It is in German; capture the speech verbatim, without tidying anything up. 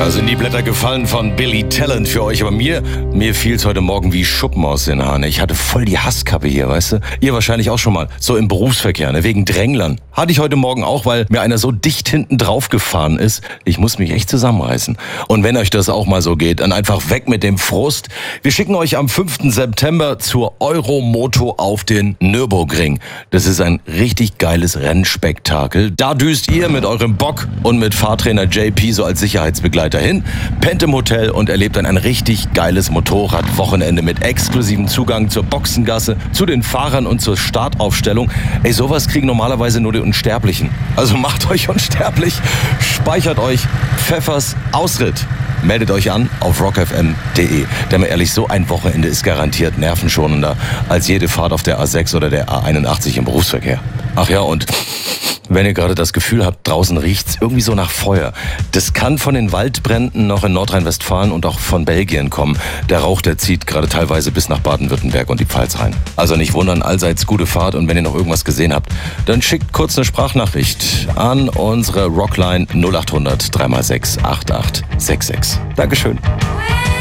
Da sind die Blätter gefallen von Billy Talent für euch. Aber mir, mir fiel's heute Morgen wie Schuppen aus den Haaren. Ich hatte voll die Hasskappe hier, weißt du? Ihr wahrscheinlich auch schon mal. So im Berufsverkehr, ne? Wegen Dränglern. Hatte ich heute Morgen auch, weil mir einer so dicht hinten drauf gefahren ist. Ich muss mich echt zusammenreißen. Und wenn euch das auch mal so geht, dann einfach weg mit dem Frust. Wir schicken euch am fünften September zur Euromoto auf den Nürburgring. Das ist ein richtig geiles Rennspektakel. Da düst ihr mit eurem Bock und mit Fahrtrainer J P so als Sicherheitsbegleiter hin, pennt im Hotel und erlebt dann ein richtig geiles Motorradwochenende mit exklusivem Zugang zur Boxengasse, zu den Fahrern und zur Startaufstellung. Ey, sowas kriegen normalerweise nur die Unsterblichen. Also macht euch unsterblich, speichert euch Pfeffers Ausritt. Meldet euch an auf rock f m punkt d e. Denn mal ehrlich, so ein Wochenende ist garantiert nervenschonender als jede Fahrt auf der A sechs oder der A einundachtzig im Berufsverkehr. Ach ja, und wenn ihr gerade das Gefühl habt, draußen riecht's irgendwie so nach Feuer. Das kann von den Waldbränden noch in Nordrhein-Westfalen und auch von Belgien kommen. Der Rauch, der zieht gerade teilweise bis nach Baden-Württemberg und die Pfalz rein. Also nicht wundern, allseits gute Fahrt, und wenn ihr noch irgendwas gesehen habt, dann schickt kurz eine Sprachnachricht an unsere Rockline null acht hundert drei mal sechs acht acht sechs sechs. Dankeschön.